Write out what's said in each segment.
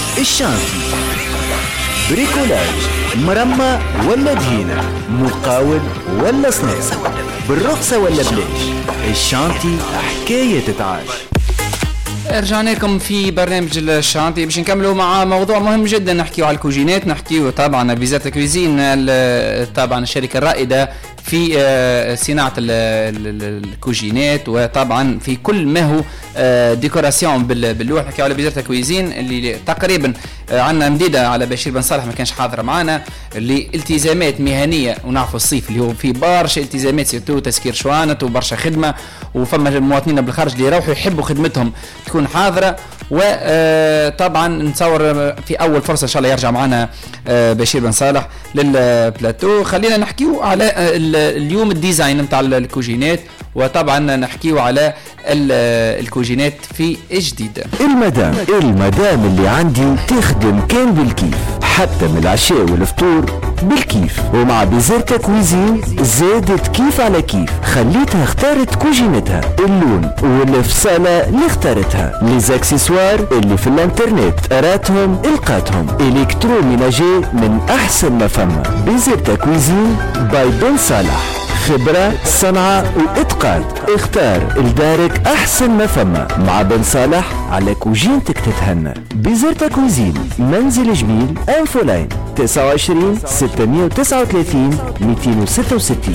الشانتي بريكولاج، مرمى ولا دهينة، مقاول ولا صناعة، بالرخصة ولا بلاش، الشانتي حكاية تتعاش. رجعنا لكم في برنامج الشانتي باش نكملوا مع موضوع مهم جدا، نحكيو على الكوجينات، نحكيو طبعا فيزات كويزين، طبعا الشركة الرائدة في صناعة الكوجينات، وطبعا في كل ما هو ديكوراسيون باللوح. نحكيو على فيزات كويزين اللي تقريبا عندنا مديدة على بشير بن صالح ما كانش حاضر معنا، اللي التزامات مهنية، ونعرفوا الصيف اللي هو فيه برشا التزامات، سيرتو تسكير شوانت وبرشا خدمة، وفما المواطنين بالخارج اللي يروحوا يحبوا خدمتهم تكون حاضرة. وطبعا نتصور في اول فرصه ان شاء الله يرجع معنا بشير بن صالح للبلاتو. خلينا نحكيو على اليوم الديزاين نتاع الكوجينات، وطبعا نحكيو على الكوجينات في جديده. المدام اللي عندي تخدم كان بالكيف، حتى من العشاء والفطور بالكيف، ومع بيزيرتا كويزين زادت كيف على كيف، خليتها اختارت كوجينتها، اللون والفصالة اللي اختارتها، ليزاكسسوار اللي في الانترنت قراتهم القاتهم، الكتروميناجي من احسن ما فما. بيزيرتا كويزين باي بن صالح، خبرة، صنعة وإتقان. اختار لدارك أحسن ما فما مع بن صالح على كوجينتك تتهنى. بيزيرتا كوزين، منزل جميل، انفولاين 29 639 266.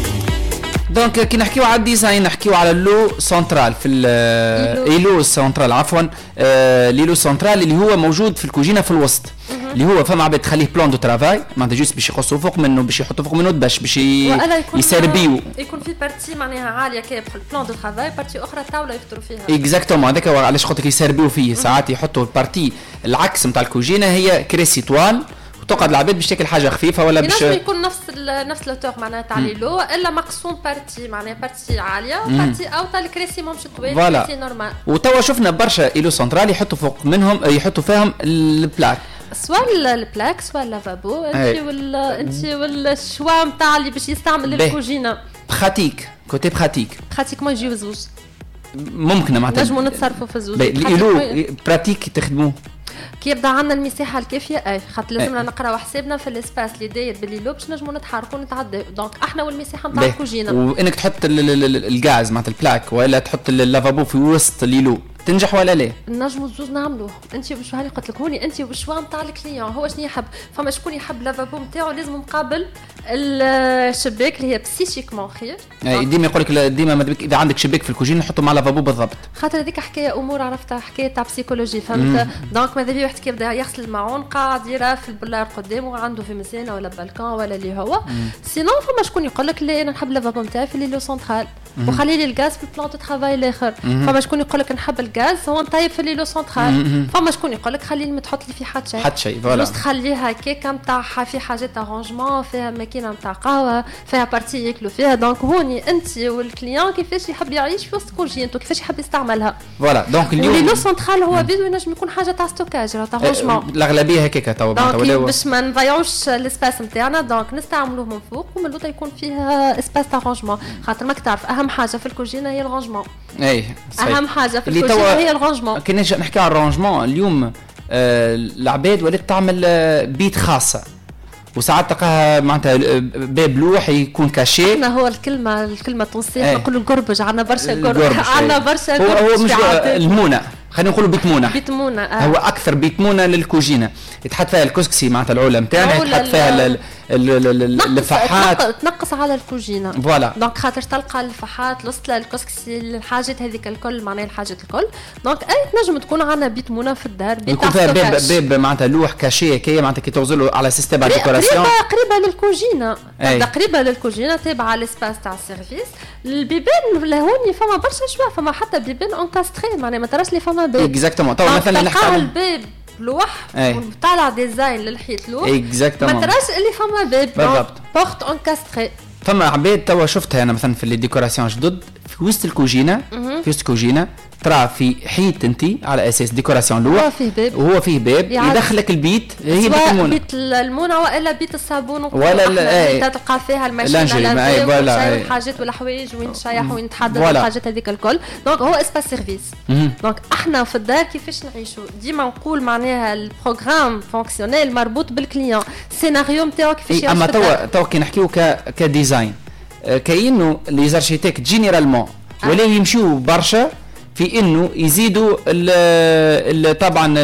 دونك كي نحكيو على الديزاين نحكيو على اللو سنترال في اللو سنترال، عفوا اللو سنترال اللي هو موجود في الكوجينه في الوسط، اللي هو فما عباد تخليه بلان دو ترافاي، معناتها جوست باش يقصوا فوق منه، باش يحطوا فوق منه باش يسربيو، يكون في بارتي معناها عاليه كيف البلان دو ترافاي، بارتي اخرى طاوله يفطروا فيها. اكزاكتومون، هذاك علاش قلت لك يسربيو فيه. ساعات يحطوا البارتي العكس نتاع الكوجينه هي كريسي طوال، وتقعد العباد باش تاكل حاجه خفيفه ولا باش يكون نفس لوتور معناها تاع ليلو، الا مقسوم بارتي معناها بارتي عاليه بارتي اوطى، الكريسي مش طويل، كريسي نورمال. وتوا شفنا برشا ايلو سنترال يحطوا فوق منهم يحطوا فيهم البلاك، سواء البلاك سواء اللافابو، انت والشوا نتاع اللي باش يستعمل الكوجينه براتيك، كوتي براتيك ما يجيو زوج، ممكن معناتها نجموا نتصرفوا في الزوج. الايلو براتيك تخدموه كي يبدا عندنا المساحه الكافيه، خاطر لازمنا نقراو حسابنا في الاسباس اللي داير بالليلو باش نجموا نتحركوا ونتعداو، دونك احنا والمساحه نتاع الكوجينه. وانك تحط الغاز معناتها البلاك ولا تحط اللافابو في وسط الليلو تنجح ولا لا؟ نجموا الزوز نعملوه. انت باش هاني قلت لك هوني انت والشوا نتاع الكليون، هو شنو يحب، فما شكون يحب اللافابو نتاعو لازم مقابل الشباك اللي هي بسيشيكمون خير. ديما يقول لك ديما اذا عندك شباك في الكوجين نحطه مع لافابو بالضبط، خاطر هذيك حكايه امور عرفتها، حكايه تاع بسيكولوجي فهمت. دونك ماذا بيه واحد كي يبدا يغسل الماعون قاعد يرى في البلار قدامه عنده في مسانه ولا بالكون ولا اللي هو سينون، فما شكون يقول لك لا انا نحب اللافابو نتاعي في الليلو سنترال وخلي لي الغاز في البلان دو ترافاي الاخر. فما شكون يقول لك نحب الغاز هو نطيب في الليلو سنترال. فما شكون يقول لك خلي تحط لي في حتى شيء فوالا، بس تخليها كيكه نتاعها في حاجات ارونجمون، فيها ماكينه نتاع قهوه، فيها بارتي ياكلوا فيها. دونك هوني انت والكليون كيفاش يحب يعيش في وسط كوجينتو، كيفاش يحب يستعملها. فوالا دونك اليوم الليلو سنترال هو بيدو ينجم يكون حاجه تاع ستوكاج تاع رونجمون، الاغلبيه هكاك توا معناتها باش ما نضيعوش الاسباس نتاعنا، دونك نستعملوه من فوق ومن اللوطه يكون فيها اسباس تاع رونجمون، خاطر ماك تعرف اهم حاجه في الكوجينه هي الرونجمون. اهم حاجه في الكوجينه هي الرونجمون. كي نجي نحكي على الرونجمون اليوم العباد ولات تعمل بيت خاصه، وساعات تلقاها معناتها باب لوح يكون كاشي. احنا هو الكلمه التونسيه نقولوا القربج، عندنا برشا قربج، عندنا برشا هو مش المونه، خلينا نقولوا بيتمونه. هو اكثر بيتمونه للكوجينه، يتحط فيها الكسكسي معناتها العلا نتاعنا، يتحط فيها الفحات، تنقص على الكوجينه. فوالا دونك خاطر تلقى الفحات الوسطى الكسكسي الحاجات هذيك الكل معناها الحاجات الكل. دونك تنجم تكون عندنا بيتمونه في الدار، يكون فيها باب معناتها لوح كاشيه كي معناتها كي توصلوا على سيستم ديكوراسيون قريبه للكوجينه، قريبه للكوجينه تابعه للسباس تاع السيرفيس. البيبان لهوني فما برشا شوا، فما حتى بيبان انكاستري معناها ما تراش لي فما باب. اكزاكتومون تو مثلا نحكي على الباب لوح وطالع ديزاين للحيط لوح، اكزاكتومون ما تراش اللي فما باب بالضبط، بورت انكاستري. فما عباد توا شفتها انا مثلا في الديكوراسيون جدد في وسط الكوجينه ترى في حيط انت على اساس ديكوراسيون لوح وهو فيه باب يدخلك البيت، هي بيت المونه، بيت المونه والا بيت الصابون ولا تلقى فيها الماشين ولا الحاجات والحوايج وين تشيح وين تحضر الحاجات هذيك الكل. دونك هو اسباس سيرفيس. دونك احنا في الدار كيفاش نعيشوا ديما نقول معناها البروغرام فونكسيونيل مربوط بالكليون، السيناريو نتاعو كيفاش اما توا كي نحكيو كديزاين كاينو لي زارشيتيكت جينيرالمون ولاو يمشيو برشا في انه يزيدوا طبعا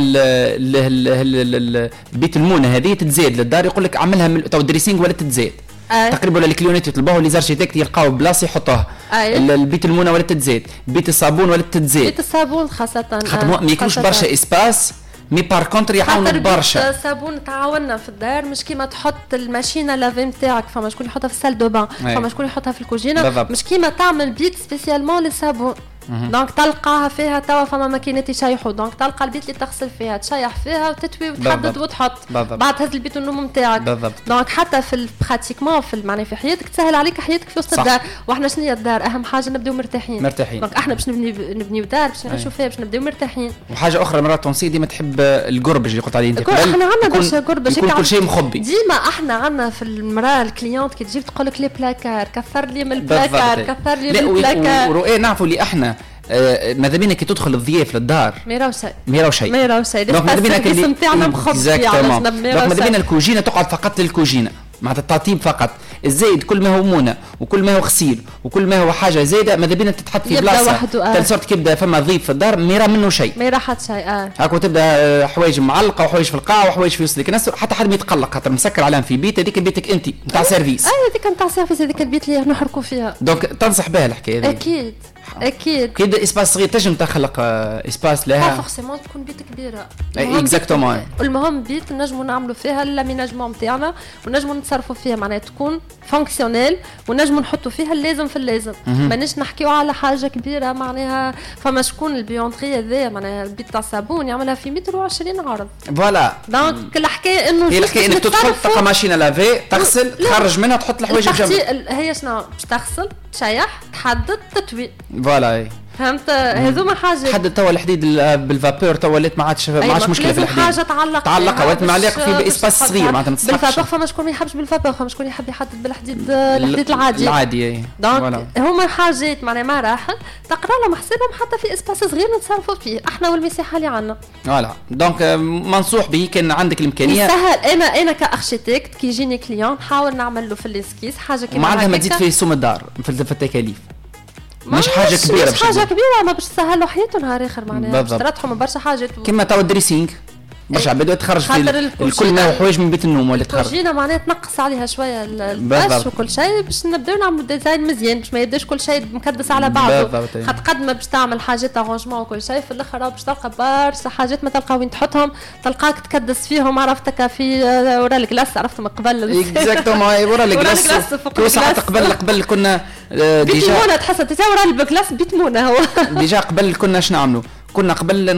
بيت المونه هذه تتزاد للدار، يقول لك عملها تو دريسينغ ولا تتزاد تقريبا، ولا الكليونات يطلبوها لي زارشيتيكت يلقاو بلاصه يحطوها البيت المونه ولا تتزاد، بيت الصابون ولا تتزاد، بيت الصابون خاصه ما يكونش برشا اسباس مي بار كونتر يعاونوا برشا. الصابون تعاوننا في الدار مش كيما تحط الماشينه لافي نتاعك، فما شكون يحطها في السال دو بان، فما شكون يحطها في الكوجينه، مش كيما تعمل بيت سبيسيالمون للصابون. دونك تلقاها فيها توا فما ماكينات يشيحوا، دونك تلقى البيت اللي تغسل فيها تشيح فيها وتتوي وتحدد وتحط بعد تهز البيت النوم نتاعك. دونك حتى في براتيكمون في معناها في حياتك تسهل عليك حياتك في وسط الدار. واحنا شنو هي الدار؟ اهم حاجه نبداو مرتاحين. دونك احنا باش نبنيو دار باش نعيشوا فيها باش نبداو مرتاحين. وحاجه اخرى مرات تونسي ديما تحب القربج اللي قلت عليه انت، احنا عندنا برشا قربج يكون كل شيء مخبي. ديما احنا عندنا في المراه الكليونت كي تجي تقول لك لي بلاكار كثر لي من البلاكار كثر لي من البلاكار. ورؤيه نعرفوا اللي احنا ماذا بينا كي تدخل الضياف للدار ما يراو شيء دونك ماذا بينا كي الاسم تاعنا مخبي دونك ماذا بينا الكوجينه تقعد فقط للكوجينه مع الترتيب فقط، الزايد كل ما هو مونه وكل ما هو غسيل وكل ما هو حاجه زايده ماذا بينا تتحط في بلاصه تل صورت كيبدا فما ضيف في الدار ما يرى منه شيء، ما يرى حتى شيء. هاكو تبدا حوايج معلقه وحوايج في القاع وحوايج في وسط الناس، حتى حد ما يتقلق خاطر مسكر علام في بيت هذيك بيتك انت نتاع سيرفيس. هذيك نتاع سيرفيس، هذيك البيت اللي نحركوا فيها. دونك تنصح بها الحكايه هذه؟ اكيد كي اسباس صغير تنجم تخلق اسباس لها فورسيمون تكون بيت كبيره. اكزاكتومون. المهم بيت نجموا نعملوا فيها اللاميناجمون نتاعنا ونجموا نتصرفوا فيها معناها تكون فونكسيونيل ونجموا نحطوا فيها اللازم في اللازم. مانيش نحكيو على حاجه كبيره معناها فما شكون البيونتري هذا معناها البيت تاع الصابون يعملها في 120 عرض. فوالا دونك الحكايه انه هي الحكايه انك تدخل تلقى ماشينه لافي تغسل تخرج منها تحط الحوايج بجنب. هي شنو باش تغسل تشيح تحدد تتوي. فوالا فهمت هذوما حاجه تحدد توا الحديد بالفابور توا ولات ما عادش مشكله في الحديد، حاجه تعلق ولات معلق في باسباس صغير معناتها ما تسحقش بالفابور. فما شكون ما يحبش بالفابور، فما شكون يحب يحدد بالحديد العادي. دونك هما حاجات معناها مراحل تقرا لهم حسابهم حتى في اسباس صغير نتصرفوا فيه احنا والمساحه اللي عندنا. فوالا دونك منصوح به كان عندك الامكانيه سهل. انا كاركتيكت كي يجيني كليون نحاول نعمل له في الاسكيز حاجه كيما معناتها ما تزيد في سوم الدار في التكاليف مش حاجه كبيره، مش حاجه كبيره ما باش تسهل له حياته نهار اخر معناها باش ترتحوا من برشا حاجات كيما تاع الدريسينغ برشا عباد تخرج في الكل ما حوايج من بيت النوم ولا تخرج جينا معناها تنقص عليها شويه الباش وكل شيء باش نبداو نعملوا ديزاين مزيان باش ما يبداش كل شيء مكدس على بعضه. خاطر قد ما باش تعمل حاجات ارونجمون وكل شيء في الاخر باش تلقى برشا حاجات ما تلقى وين تحطهم، تلقاك تكدس فيهم. عرفتك في ورا الكلاس عرفت من قبل اكزاكتومون ورا الكلاس كل ساعه قبل كنا ديجا تحس ورا الكلاس بيتمونه هو ديجا قبل كنا شنو نعملوا؟ كنا قبل